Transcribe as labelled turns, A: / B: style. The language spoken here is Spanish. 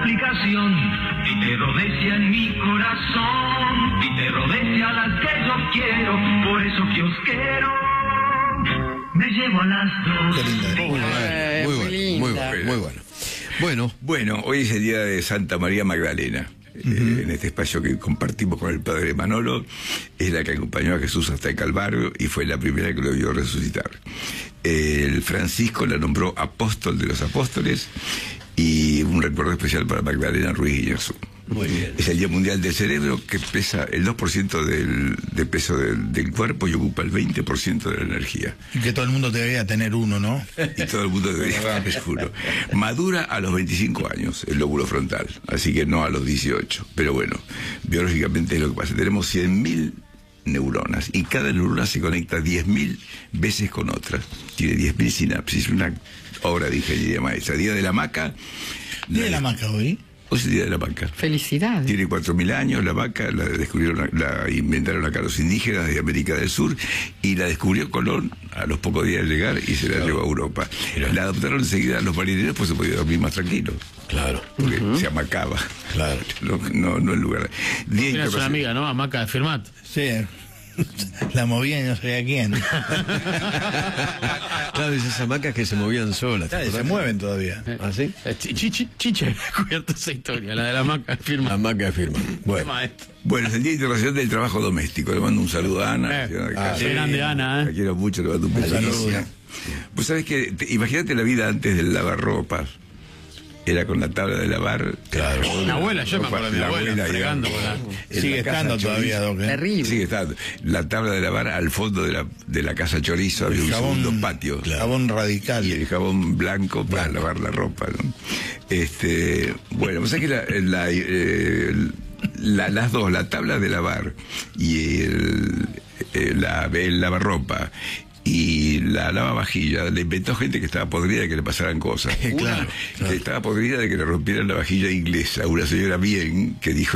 A: complicación. Tite Rhodesia en mi corazón, Tite Rhodesia las que yo quiero, por eso que os quiero, me llevo a las dos.
B: Qué linda.
C: Muy bueno. Bueno, hoy es el día de Santa María Magdalena. En este espacio que compartimos con el padre Manolo, es la que acompañó a Jesús hasta el Calvario y fue la primera que lo vio resucitar. El Francisco la nombró apóstol de los apóstoles, y un recuerdo especial para Magdalena Ruiz Guiñazú.
B: Muy bien.
C: Es el Día Mundial del Cerebro, que pesa el 2% de peso del cuerpo y ocupa el 20% de la energía.
B: Y que todo el mundo debería tener uno, ¿no?
C: Y todo el mundo debería, seguro. Madura a los 25 años el lóbulo frontal, así que no a los 18. Pero bueno, biológicamente es lo que pasa. Tenemos 100.000 neuronas y cada neurona se conecta 10.000 veces con otra. Tiene 10.000 sinapsis, una obra de ingeniería maestra. Día de la Hamaca.
B: ¿Día de la Hamaca hoy?
C: Hoy es el Día de la Hamaca.
D: Felicidades.
C: Tiene 4.000 años la hamaca, la inventaron acá los indígenas de América del Sur, y la descubrió Colón a los pocos días de llegar y se la llevó a Europa. La adoptaron enseguida los marineros, pues se podía dormir más tranquilo.
E: Claro.
C: Porque se amacaba.
E: Claro.
C: No el lugar.
F: Tienes una amiga, ¿no? Hamaca de Firmat.
B: Sí. La movía y no sabía quién.
E: Claro, esas hamacas que se movían solas.
B: Claro, se mueven todavía.
E: ¿Ah, sí?
F: Chiche, cubierto esa historia, la de la hamaca de Firmat.
E: Hamaca de Firmat.
C: Bueno, es el Día Internacional del Trabajo Doméstico. Le mando un saludo a Ana.
F: Grande Ana,
C: La quiero mucho, le mando un beso. Pues sabes que, imagínate la vida antes del lavarropas. Era con la tabla de lavar.
E: Claro.
F: Mi abuela, yo me acuerdo de mi abuela fregando con la...
B: Sigue estando todavía, Doc.
D: Terrible.
C: Sigue estando. La tabla de lavar al fondo de la casa Chorizo, había un segundo patio.
B: Jabón radical.
C: Y el jabón blanco para lavar la ropa, ¿no? Bueno, pues es que las dos, la tabla de lavar y el lavarropa y la lavavajilla, le inventó gente que estaba podrida de que le pasaran cosas.
E: Claro.
C: Que estaba podrida de que le rompieran la vajilla inglesa. Una señora bien que dijo: